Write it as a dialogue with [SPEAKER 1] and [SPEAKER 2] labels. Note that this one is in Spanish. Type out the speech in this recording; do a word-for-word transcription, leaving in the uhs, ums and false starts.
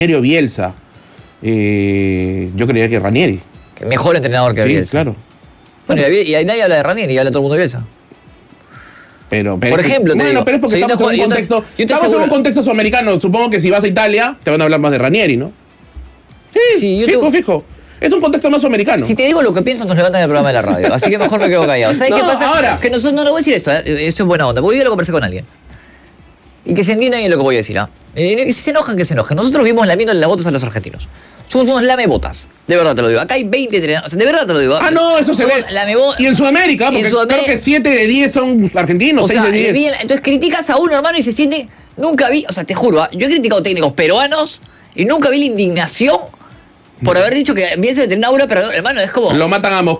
[SPEAKER 1] Ranieri o Bielsa. Eh, yo creía que Ranieri.
[SPEAKER 2] Mejor entrenador que
[SPEAKER 1] sí,
[SPEAKER 2] Bielsa.
[SPEAKER 1] Claro.
[SPEAKER 2] Bueno, y, y ahí nadie habla de Ranieri y habla todo el mundo de Bielsa.
[SPEAKER 1] Pero, pero
[SPEAKER 2] Por
[SPEAKER 1] es que,
[SPEAKER 2] ejemplo, te
[SPEAKER 1] bueno,
[SPEAKER 2] digo,
[SPEAKER 1] pero es porque
[SPEAKER 2] o sea, yo
[SPEAKER 1] estamos
[SPEAKER 2] te-
[SPEAKER 1] en un
[SPEAKER 2] yo te-
[SPEAKER 1] contexto,
[SPEAKER 2] yo te
[SPEAKER 1] estamos en
[SPEAKER 2] aseguro-
[SPEAKER 1] un contexto sudamericano. Supongo que si vas a Italia, te van a hablar más de Ranieri, ¿no? Sí,
[SPEAKER 2] Sí, yo
[SPEAKER 1] fijo,
[SPEAKER 2] te-
[SPEAKER 1] fijo. Es un contexto más sudamericano.
[SPEAKER 2] Si te digo lo que pienso, nos levantan el programa de la radio. Así que mejor me quedo callado. ¿Sabes
[SPEAKER 1] No,
[SPEAKER 2] qué pasa?
[SPEAKER 1] ahora.
[SPEAKER 2] Que nosotros no lo voy a decir esto, ¿eh? Eso es buena onda. Porque yo ya lo conversé con alguien. Y que se entienda bien lo que voy a decir, ¿ah? ¿eh? Y si se enojan, que se enojen. Nosotros vimos lamiendo las botas a los argentinos. Somos unos lamebotas. De verdad te lo digo. Acá hay veinte entrenadores. O sea, de verdad te lo digo.
[SPEAKER 1] Ah, no, eso se ve.
[SPEAKER 2] Somos lamebo-
[SPEAKER 1] Y en Sudamérica,
[SPEAKER 2] Y en
[SPEAKER 1] porque
[SPEAKER 2] Sudamérica-
[SPEAKER 1] creo que siete de diez son argentinos,
[SPEAKER 2] O
[SPEAKER 1] seis
[SPEAKER 2] sea,
[SPEAKER 1] de
[SPEAKER 2] eh,
[SPEAKER 1] diez.
[SPEAKER 2] bien, entonces criticas a uno, hermano, y se siente. Nunca vi, o sea, te juro, ¿ah? Yo he criticado técnicos peruanos y nunca vi la indignación por haber dicho que bien se veterinario, pero hermano, es como.
[SPEAKER 1] Lo matan a Moscú.